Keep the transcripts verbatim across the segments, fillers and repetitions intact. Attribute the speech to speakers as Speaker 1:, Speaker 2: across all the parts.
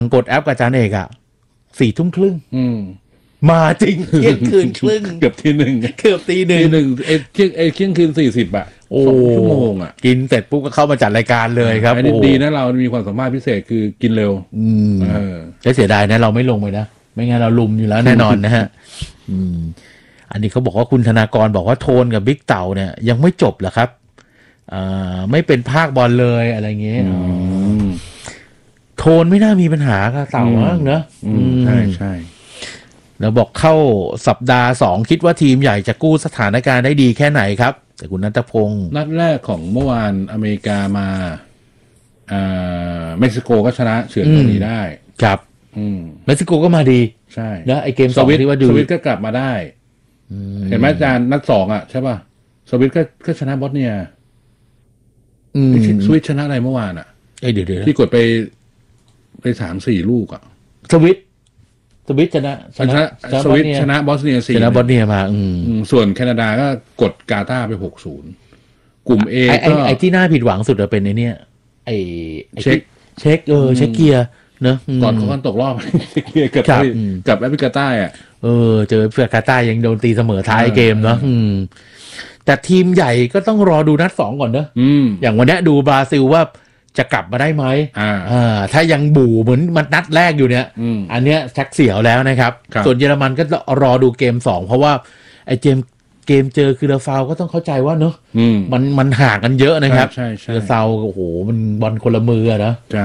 Speaker 1: กดแอปกับอาจารย์เอกอ่ะสี่ทุ่มครึ่ง
Speaker 2: อืม
Speaker 1: มาจริงเที่ยงคืนครึ่ง
Speaker 2: เกือบทีหนึ่ง
Speaker 1: เกือบตีหนึ่ง
Speaker 2: ทีหนึ่งไอ้เที่ยงไอ้เที่ยงคืนสี่สิบอะสองชั่วโมงอะ
Speaker 1: กินเสร็จปุ๊บก็เข้ามาจัดรายการเลยครับ
Speaker 2: อันนี้ดีนะเรามีความสามารถพิเศษคือกินเร็ว
Speaker 1: อืม
Speaker 2: เออ
Speaker 1: เสียดายนะเราไม่ลงไปนะไม่งั้นเราลุมอยู่แล้วแน่นอนนะฮะอืมอันนี้เขาบอกว่าคุณธนากรบอกว่าโทนกับบิ๊กเต่าเนี่ยยังไม่จบเหรอครับอ่าไม่เป็นภาคบอลเลยอะไรเงี้ยโทนไม่น่ามีปัญหากับเต่าเนอะ
Speaker 2: ใช่ใช่
Speaker 1: แล้วบอกเข้าสัปดาห์สองคิดว่าทีมใหญ่จะกู้สถานการณ์ได้ดีแค่ไหนครับแต่คุณณัฐพงศ์
Speaker 2: นัดแรกของเมื่อวานอเมริกามาอ่าเม็กซิโกก็ชนะเฉือนเกาหลีได้
Speaker 1: ครับ
Speaker 2: อืม
Speaker 1: เม็กซิโกก็มาดี
Speaker 2: ใช่
Speaker 1: แล้วไอเกมสองที่ว่าดู
Speaker 2: สวิตก็กลับมาได้เห็นไหมอาจารย์นัดสองอ่ะใช่ป่ะสวิตก็ก็ชนะบอสเนียสวิตชนะอะไรเมื่อวานอ่ะ
Speaker 1: เอ้ยเดี๋ยวๆ
Speaker 2: ที่กดไปไปสามสี่ลูกอ่ะ
Speaker 1: สวิตสวิตชนะ
Speaker 2: ชนะสวิตชนะบอสเนียสี่
Speaker 1: ชนะบอสเนียมาอืม
Speaker 2: ส่วนแคนาดาก็กดกาตาร์ไปหกศูนย์กลุ่ม A
Speaker 1: ก็ไอ้ที่น่าผิดหวังสุดจะเป็นไอ้นี่ไอ้
Speaker 2: เช็ค
Speaker 1: เช็คเออเช็คเกียร์เนอะ
Speaker 2: ก่อนเขาตกรอบกับกับแอฟริกาใต้อ่ะ
Speaker 1: เออเจอแอฟริกาใต้ยังโดนตีเสมอท้ายเกมเนาะแต่ทีมใหญ่ก็ต้องรอดูนัดสองก่อนเนอะอย่างวันนี้ดูบราซิลว่าจะกลับมาได้ไหมอ่าถ้ายังบู่เหมือนมันนัดแรกอยู่เนี่ยอันเนี้ยชักเสียวแล้วนะครับส่วนเยอรมันก็รอดูเกมสองเพราะว่าไอ้เกมเกมเจอคือเรฟาวก็ต้องเข้าใจว่าเนอะมันมันห่างกันเยอะนะครับเรฟาวโอ้โหมันบอลคนละมืออะนะ
Speaker 2: ใช่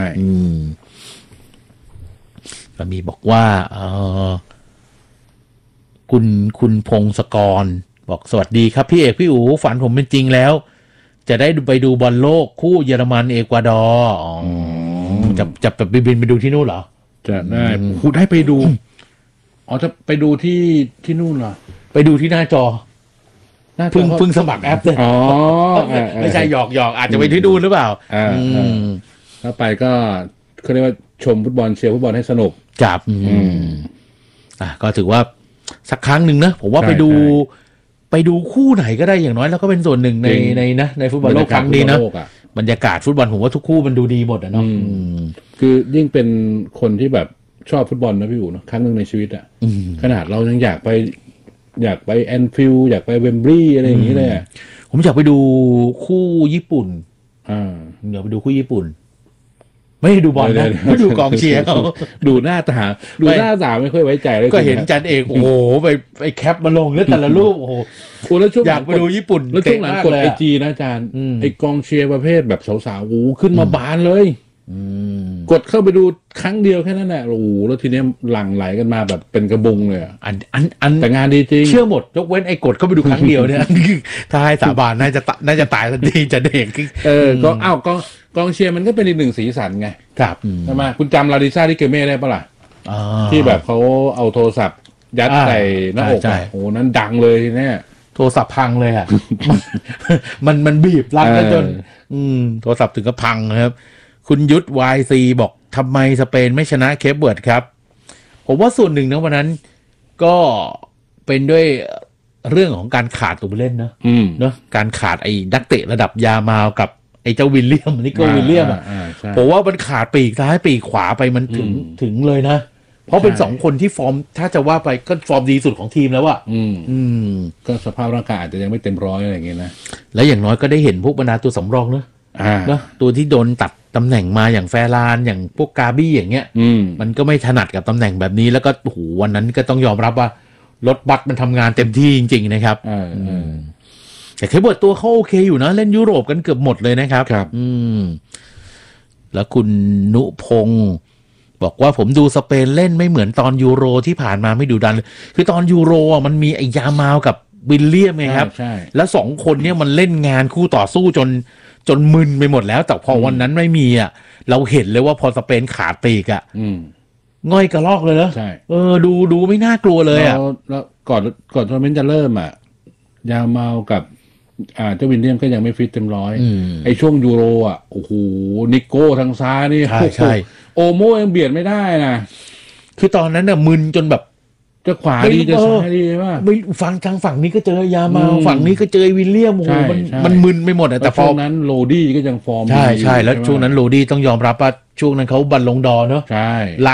Speaker 1: ก็มีบอกว่าเออคุณคุณพงศกรบอกสวัสดีครับพี่เอกพี่อู๋ฝันผมเป็นจริงแล้วจะได้ไปดูบอลโลกคู่เยอรมันเอกวาดอร์จะจะไปบินไปดูที่นู่นเหรอ
Speaker 2: จะได้คุณได้ไปดูอ๋อจะไปดูที่ที่นู่นเหรอ
Speaker 1: ไปดูที่หน้าจอเพิ่งเพิ่งสมัครแอปเลย
Speaker 2: อ๋อ
Speaker 1: ไม่ใช่หยอกหยอกอาจจะไปที่นู่นหรือเปล่า
Speaker 2: ถ้าไปก็เขาเรียกว่าชมฟุตบอลเชียร์ฟุตบอลให้สนุก
Speaker 1: จับอ่ะก็ถือว่าสักครั้งหนึ่งนะผมว่าไปดูไปดูคู่ไหนก็ได้อย่างน้อยแล้วก็เป็นส่วนหนึ่งในในนะในฟุตบอลโลกครั้งนี้นะบรรยากาศฟุตบอลผมว่าทุกคู่มันดูดีหมดอ่ะเนาะ
Speaker 2: คือยิ่งเป็นคนที่แบบชอบฟุตบอลนะพี่อู๋เนาะครั้งหนึ่งในชีวิตอ่ะขนาดเรายังอยากไปอยากไปแอนฟิลด์อยากไปเวมบลีย์อะไรอย่างนี้เลย
Speaker 1: ผมอยากไปดูคู่ญี่ปุ่นอ่าอยากไปดูคู่ญี่ปุ่นไม่ดูบอลนะไม่ดูกองเชียร์เขา
Speaker 2: ดูหน้าตาดูหน้าตาไม่ค่อยไว้ใจเลย
Speaker 1: ก็เห็นจันเอกโอ้โหไปไปแคปมาลงแล้วแต่ละรูปโอ้โหอยากไปดูญี่ปุ่น
Speaker 2: แล้วช่วงหลังกดไอจีนะอาจารย์ไอกองเชียร์ประเภทแบบสาวๆโอ้ขึ้นมาบานเลยกดเข้าไปดูครั้งเดียวแค่นั้นแหละโอ้โหแล้วทีนี้หลั่งไหลกันมาแบบเป็นกระบุงเลย
Speaker 1: อันอันอัน
Speaker 2: แต่งานดีจริง
Speaker 1: เชื่อหมดยกเว้นไอ้กดเข้าไปดูครั้งเดียวเนี่ยถ้าให้สาบานน่าจะน่าจะตายทันทีจะเด็ก
Speaker 2: เออก็อ้าวกองกองเชียร์มันก็เป็นอีกหนึ่งสีสันไง
Speaker 1: ครับ
Speaker 2: ใช่ไหมคุณจำลาดิซ่าที่เกเม่ได้ปะล่ะที่แบบเขาเอาโทรศัพท์ยัดใส่หน้าอกโอ้นั้นดังเลยทีนี้
Speaker 1: โทรศัพท์พังเลยอ่ะมันมันบีบรัดจนอืมโทรศัพท์ถึงก็พังนะครับคุณยุทธ วาย ซี บอกทำไมสเปนไม่ชนะเคปเวิร์ดครับผมว่าส่วนหนึ่งนะวันนั้นก็เป็นด้วยเรื่องของการขาดตัวผู้เล่นนะเนาะการขาดไอ้นักเตะระดับยามาวกับไอ้เจ้าวิลเลียมนี่ก็วิลเลียมอ่ะผมว่ามันขาดปีกซ้ายปีกขวาไปมันถึงถึงเลยนะเพราะเป็นสองคนที่ฟอร์มถ้าจะว่าไปก็ฟอร์มดีสุดของทีมแล้วอ่ะ
Speaker 2: อืมอืมก็สภาพร่างกายอาจจะยังไม่เต็มร้อยอะไรอย่างเงี้ยนะ
Speaker 1: แล้วอย่างน้อยก็ได้เห็นพวกบรรดาตัวสำรองเนอะเนาะตัวที่โดนตัดตำแหน่งมาอย่างแฟรานอย่างพวกกาบี้อย่างเงี้ยมันก็ไม่ถนัดกับตำแหน่งแบบนี้แล้วก็โอ้โหวันนั้นก็ต้องยอมรับว่ารถบัสมันทำงานเต็มที่จริงๆนะครับแต่เคเบิร์ตตัวเขาโอเคอยู่นะเล่นยุโรปกันเกือบหมดเลยนะครับ
Speaker 2: ครับ
Speaker 1: อืมแล้วคุณนุพงศ์บอกว่าผมดูสเปนเล่นไม่เหมือนตอนยูโรที่ผ่านมาไม่ดูดันเลยคือตอนยูโรอ่ะมันมีไอ้ยามาวกับวิลเลียมไงครับแล้วสองคนเนี้ยมันเล่นงานคู่ต่อสู้จนจนมึนไปหมดแล้วแต่พอวันนั้นไม่มีอ่ะเราเห็นเลยว่าพอสเปนขาดปีกอ่ะง่อยกระลอกเลยเนอะเออดูดูไม่น่ากลัวเลยอ่ะ
Speaker 2: แล้วก่อนก่อนทัวร์นาเมนต์จะเริ่มอ่ะยามากับอ่าเจ้าวินเลียมก็ยังไม่ฟิตเต็มร้อยไอ้ช่วงยูโรอ่ะโอ้โหนิโก้ทางซ้ายนี่
Speaker 1: ใช่ใช่
Speaker 2: โอโมยังเบียดไม่ได้นะ
Speaker 1: คือตอนนั้นเนี่ยมึนจนแบบ
Speaker 2: จะขวาดีจะซ้ายดีมาก
Speaker 1: ไม่ฝั่งทางฝั่งนี้ก็เจอยามาฝั่งนี้ก็เจอวิลเลียมโอ้โหมันมันมึนไปหมดแต่
Speaker 2: พอนั้นโรดี้ก็ยังฟอร์ม
Speaker 1: ใช่ใช่แล้วช่วงนั้นโรดี้ต้องยอมรับว่าช่วงนั้นเขาบัลลงดอร์เนอะ
Speaker 2: ใช่